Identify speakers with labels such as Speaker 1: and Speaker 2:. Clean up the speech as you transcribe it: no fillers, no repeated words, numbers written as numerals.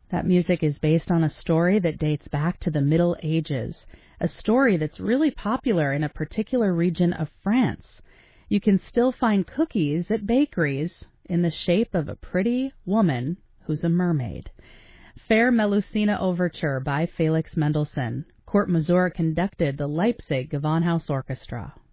Speaker 1: That music is based on a story that dates back to the Middle Ages, a story that's really popular in a particular region of France. You can still find cookies at bakeries in the shape of a pretty woman who's a mermaid. Fair Melusina Overture by Felix Mendelssohn. Kurt Masur conducted the Leipzig Gewandhaus Orchestra.